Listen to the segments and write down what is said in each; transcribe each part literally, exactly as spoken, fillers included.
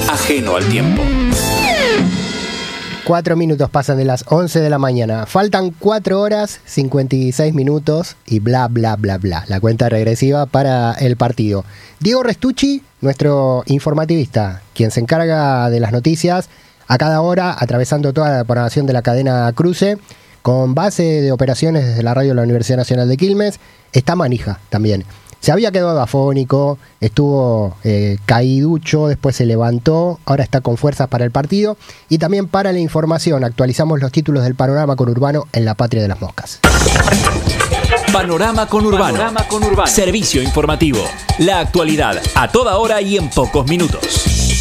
ajeno al tiempo. Cuatro minutos pasan de las once de la mañana. Faltan cuatro horas, cincuenta y seis minutos y bla, bla, bla, bla. La cuenta regresiva para el partido. Diego Restucci, nuestro informativista, quien se encarga de las noticias a cada hora, atravesando toda la programación de la cadena Cruce, con base de operaciones desde la radio de la Universidad Nacional de Quilmes, está manija también. Se había quedado afónico, estuvo eh, caíducho, después se levantó, ahora está con fuerzas para el partido y también para la información. Actualizamos los títulos del panorama conurbano en la Patria de las Moscas. Panorama conurbano. Panorama conurbano. Servicio informativo. La actualidad a toda hora y en pocos minutos.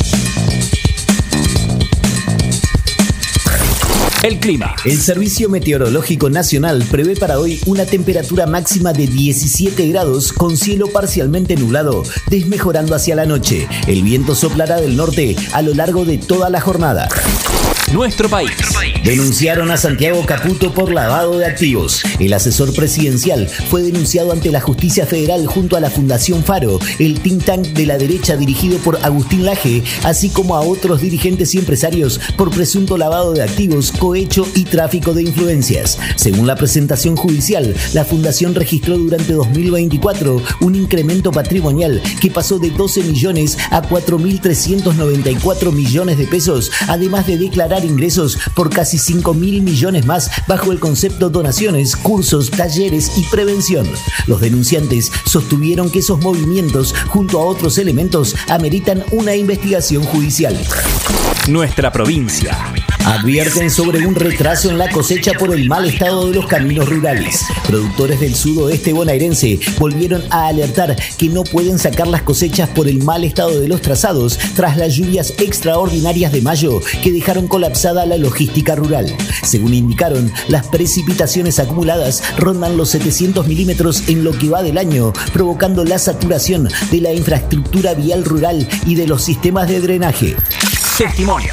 El clima. El Servicio Meteorológico Nacional prevé para hoy una temperatura máxima de diecisiete grados con cielo parcialmente nublado, desmejorando hacia la noche. El viento soplará del norte a lo largo de toda la jornada. Nuestro país. Denunciaron a Santiago Caputo por lavado de activos. El asesor presidencial fue denunciado ante la Justicia Federal junto a la Fundación Faro, el think tank de la derecha dirigido por Agustín Laje, así como a otros dirigentes y empresarios por presunto lavado de activos, cohecho y tráfico de influencias. Según la presentación judicial, la Fundación registró durante dos mil veinticuatro un incremento patrimonial que pasó de doce millones a cuatro mil trescientos noventa y cuatro millones de pesos, además de declarar ingresos por casi cinco mil millones más bajo el concepto donaciones, cursos, talleres y prevención. Los denunciantes sostuvieron que esos movimientos, junto a otros elementos, ameritan una investigación judicial. Nuestra provincia. Advierten sobre un retraso en la cosecha por el mal estado de los caminos rurales. Productores del sudoeste bonaerense volvieron a alertar que no pueden sacar las cosechas por el mal estado de los trazados tras las lluvias extraordinarias de mayo que dejaron colapsada la logística rural. Según indicaron, las precipitaciones acumuladas rondan los setecientos milímetros en lo que va del año, provocando la saturación de la infraestructura vial rural y de los sistemas de drenaje. Testimonios.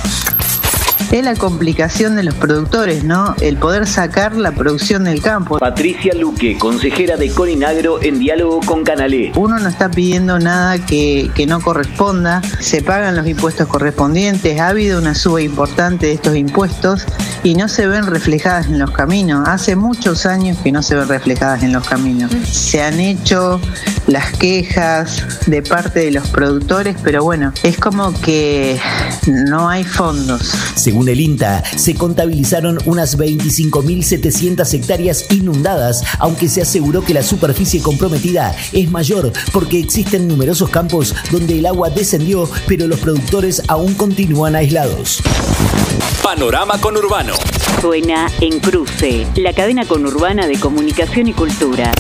Es la complicación de los productores, ¿no? El poder sacar la producción del campo. Patricia Luque, consejera de Corinagro, en diálogo con Canalé. Uno no está pidiendo nada que, que no corresponda. Se pagan los impuestos correspondientes. Ha habido una suba importante de estos impuestos y no se ven reflejadas en los caminos. Hace muchos años que no se ven reflejadas en los caminos. Se han hecho las quejas de parte de los productores, pero bueno, es como que no hay fondos. Según el INTA, se contabilizaron unas veinticinco mil setecientas hectáreas inundadas, aunque se aseguró que la superficie comprometida es mayor porque existen numerosos campos donde el agua descendió, pero los productores aún continúan aislados. Panorama conurbano. Suena en Cruce, la cadena conurbana de comunicación y cultura.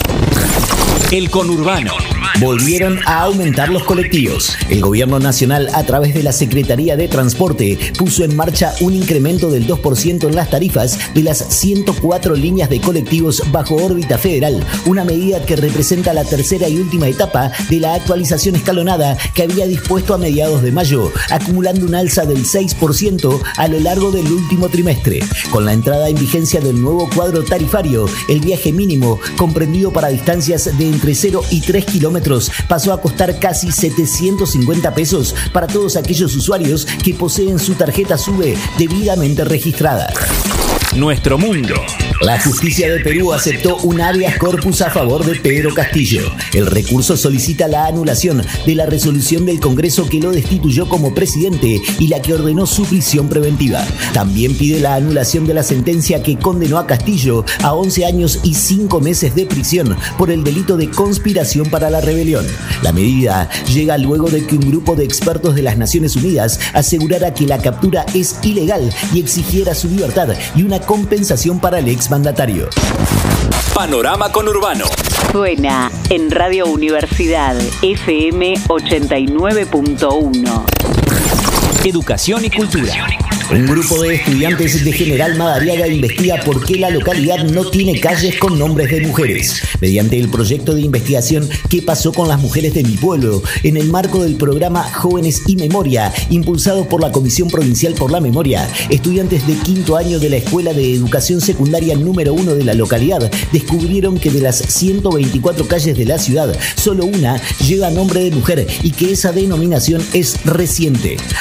El conurbano. Volvieron a aumentar los colectivos. El gobierno nacional, a través de la Secretaría de Transporte, puso en marcha un incremento del dos por ciento en las tarifas de las ciento cuatro líneas de colectivos bajo órbita federal, una medida que representa la tercera y última etapa de la actualización escalonada que había dispuesto a mediados de mayo, acumulando un alza del seis por ciento a lo largo del último trimestre. Con la entrada en vigencia del nuevo cuadro tarifario, el viaje mínimo, comprendido para distancias de entre cero y tres kilómetros, pasó a costar casi setecientos cincuenta pesos para todos aquellos usuarios que poseen su tarjeta SUBE debidamente registrada. Nuestro mundo. La justicia de Perú aceptó un habeas corpus a favor de Pedro Castillo. El recurso solicita la anulación de la resolución del Congreso que lo destituyó como presidente y la que ordenó su prisión preventiva. También pide la anulación de la sentencia que condenó a Castillo a once años y cinco meses de prisión por el delito de conspiración para la rebelión. La medida llega luego de que un grupo de expertos de las Naciones Unidas asegurara que la captura es ilegal y exigiera su libertad y una compensación para el exmandatario. Panorama conurbano. Suena en Radio Universidad F M ochenta y nueve punto uno. Educación y cultura. Un grupo de estudiantes de General Madariaga investiga por qué la localidad no tiene calles con nombres de mujeres. Mediante el proyecto de investigación ¿Qué pasó con las mujeres de mi pueblo?, en el marco del programa Jóvenes y Memoria, impulsado por la Comisión Provincial por la Memoria, estudiantes de quinto año de la Escuela de Educación Secundaria número uno de la localidad descubrieron que de las ciento veinticuatro calles de la ciudad, solo una lleva nombre de mujer y que esa denominación es reciente.